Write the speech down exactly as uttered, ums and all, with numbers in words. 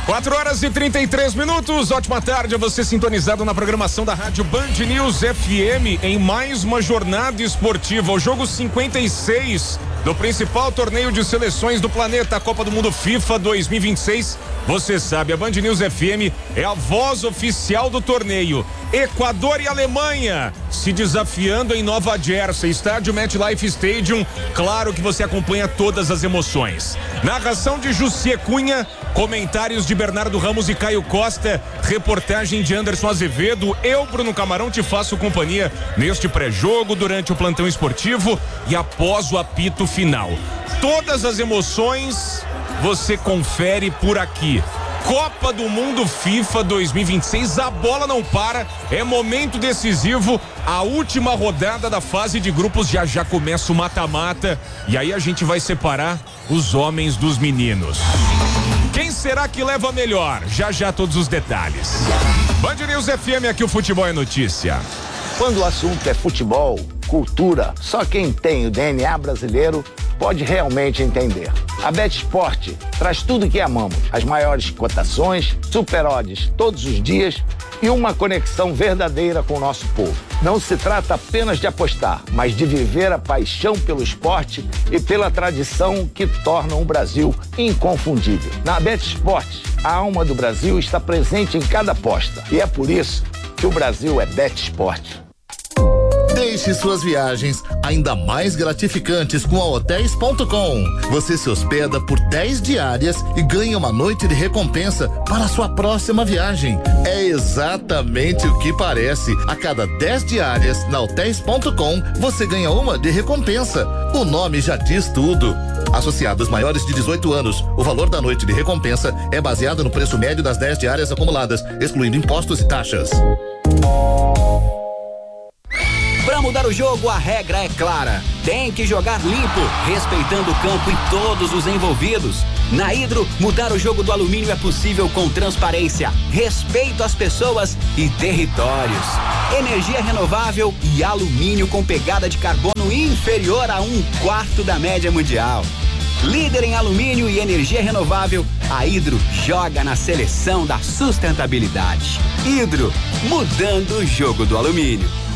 quatro horas e trinta e três minutos, ótima tarde a você sintonizado na programação da Rádio Band News F M em mais uma jornada esportiva, o jogo cinquenta e seis do principal torneio de seleções do planeta, a Copa do Mundo FIFA dois mil e vinte e seis. Você sabe, a Band News F M é a voz oficial do torneio. Equador e Alemanha se desafiando em Nova Jersey, estádio MetLife Stadium. Claro que você acompanha todas as emoções. Narração de Jussiê Cunha, comentários de Bernardo Ramos e Caio Costa, reportagem de Anderson Azevedo. Eu, Bruno Camarão, te faço companhia neste pré-jogo, durante o plantão esportivo e após o apito final. Todas as emoções você confere por aqui. Copa do Mundo FIFA dois mil e vinte e seis, a bola não para, é momento decisivo, a última rodada da fase de grupos, já já começa o mata-mata e aí a gente vai separar os homens dos meninos. Quem será que leva melhor? Já já todos os detalhes. Band News F M, aqui o futebol é notícia. Quando o assunto é futebol, cultura, só quem tem o D N A brasileiro pode realmente entender. A BetSport traz tudo o que amamos, as maiores cotações, super odds todos os dias e uma conexão verdadeira com o nosso povo. Não se trata apenas de apostar, mas de viver a paixão pelo esporte e pela tradição que tornam o Brasil inconfundível. Na BetSport, a alma do Brasil está presente em cada aposta e é por isso que o Brasil é BetSport. Deixe suas viagens ainda mais gratificantes com a hotéis ponto com. Você se hospeda por dez diárias e ganha uma noite de recompensa para a sua próxima viagem. É exatamente o que parece. A cada dez diárias na hotéis ponto com, você ganha uma de recompensa. O nome já diz tudo. Associados maiores de dezoito anos, o valor da noite de recompensa é baseado no preço médio das dez diárias acumuladas, excluindo impostos e taxas. Para mudar o jogo, a regra é clara. Tem que jogar limpo, respeitando o campo e todos os envolvidos. Na Hidro, mudar o jogo do alumínio é possível com transparência, respeito às pessoas e territórios. Energia renovável e alumínio com pegada de carbono inferior a um quarto da média mundial. Líder em alumínio e energia renovável, a Hidro joga na seleção da sustentabilidade. Hidro, mudando o jogo do alumínio.